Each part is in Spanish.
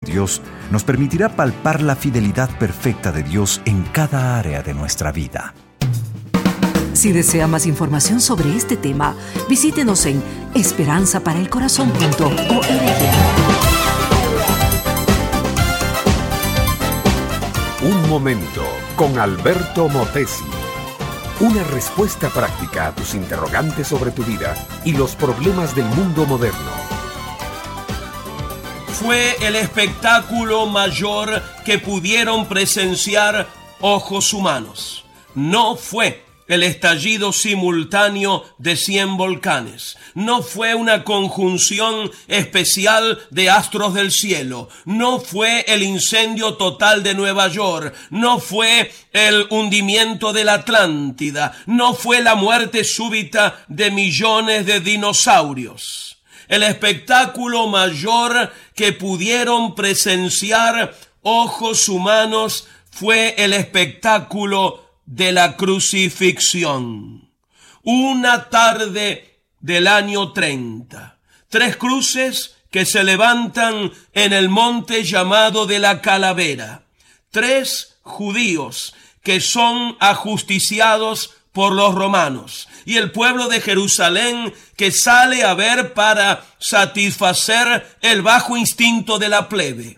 Dios nos permitirá palpar la fidelidad perfecta de Dios en cada área de nuestra vida. Si desea más información sobre este tema, visítenos en esperanzaparaelcorazon.org. Un momento con Alberto Motesi. Una respuesta práctica a tus interrogantes sobre tu vida y los problemas del mundo moderno. Fue el espectáculo mayor que pudieron presenciar ojos humanos. No fue el estallido simultáneo de 100 volcanes. No fue una conjunción especial de astros del cielo. No fue el incendio total de Nueva York. No fue el hundimiento de la Atlántida. No fue la muerte súbita de millones de dinosaurios. El espectáculo mayor que pudieron presenciar ojos humanos fue el espectáculo de la crucifixión. Una tarde del año 30. 3 cruces que se levantan en el monte llamado de la Calavera. 3 judíos que son ajusticiados por los romanos. Y el pueblo de Jerusalén que sale a ver para satisfacer el bajo instinto de la plebe.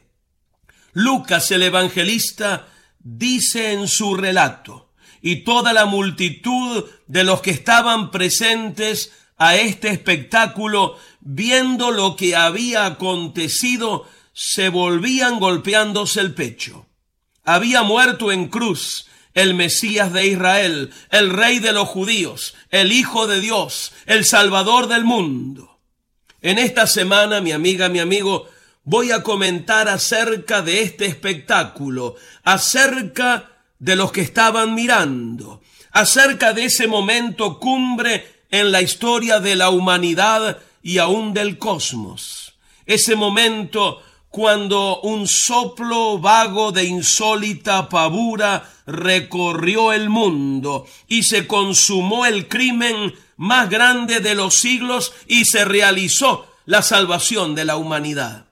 Lucas, el evangelista, dice en su relato: y toda la multitud de los que estaban presentes a este espectáculo, viendo lo que había acontecido, se volvían golpeándose el pecho. Había muerto en cruz el Mesías de Israel, el Rey de los judíos, el Hijo de Dios, el Salvador del mundo. En esta semana, mi amiga, mi amigo, voy a comentar acerca de este espectáculo, acerca de los que estaban mirando, acerca de ese momento cumbre en la historia de la humanidad y aún del cosmos. Ese momento cuando un soplo vago de insólita pavura recorrió el mundo y se consumó el crimen más grande de los siglos y se realizó la salvación de la humanidad.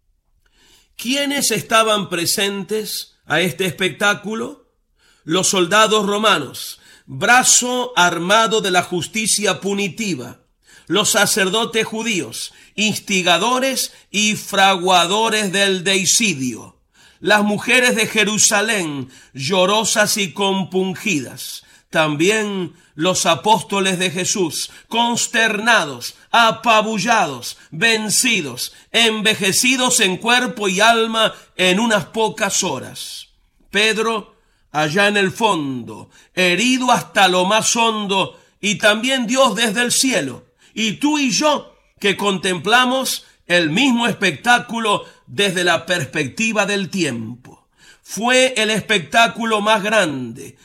¿Quiénes estaban presentes a este espectáculo? Los soldados romanos, brazo armado de la justicia punitiva, los sacerdotes judíos, instigadores y fraguadores del deicidio, las mujeres de Jerusalén, llorosas y compungidas, también los apóstoles de Jesús, consternados, apabullados, vencidos, envejecidos en cuerpo y alma en unas pocas horas. Pedro, allá en el fondo, herido hasta lo más hondo, y también Dios desde el cielo, y tú y yo, que contemplamos el mismo espectáculo desde la perspectiva del tiempo. Fue el espectáculo más grande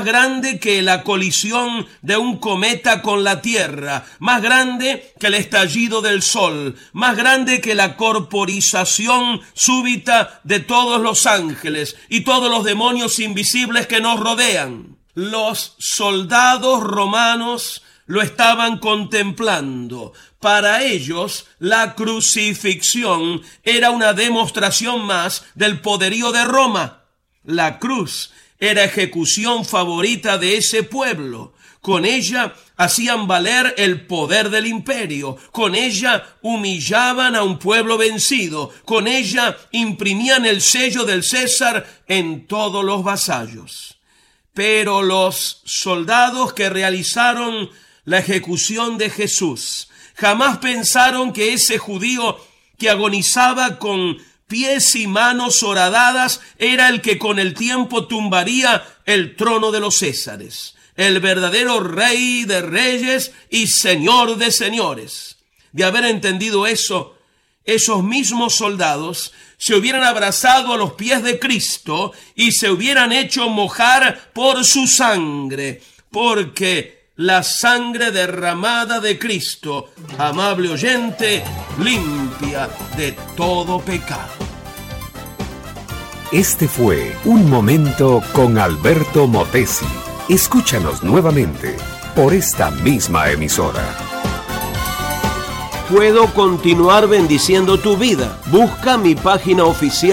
que la colisión de un cometa con la Tierra, más grande que el estallido del sol, más grande que la corporización súbita de todos los ángeles y todos los demonios invisibles que nos rodean. Los soldados romanos lo estaban contemplando. Para ellos, la crucifixión era una demostración más del poderío de Roma. La cruz era ejecución favorita de ese pueblo. Con ella hacían valer el poder del imperio. Con ella humillaban a un pueblo vencido. Con ella imprimían el sello del César en todos los vasallos. Pero los soldados que realizaron la ejecución de Jesús jamás pensaron que ese judío que agonizaba con pies y manos horadadas era el que con el tiempo tumbaría el trono de los Césares, el verdadero Rey de reyes y Señor de señores. De haber entendido eso, esos mismos soldados se hubieran abrazado a los pies de Cristo y se hubieran hecho mojar por su sangre, porque la sangre derramada de Cristo, amable oyente, limpia de todo pecado. Este fue Un Momento con Alberto Motesi. Escúchanos nuevamente por esta misma emisora. Puedo continuar bendiciendo tu vida. Busca mi página oficial